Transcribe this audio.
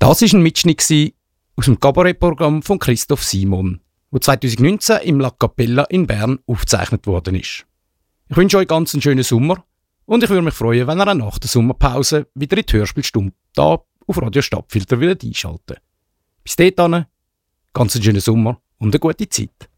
Das war ein Mitschnitt aus dem Kabarettprogramm von Christoph Simon, das 2019 im La Capella in Bern aufgezeichnet worden ist. Ich wünsche euch ganz einen schönen Sommer und ich würde mich freuen, wenn ihr auch nach der Sommerpause wieder in die Hörspielstunde hier auf Radio Stadtfilter einschaltet. Bis dahin, ganz einen schönen Sommer und eine gute Zeit.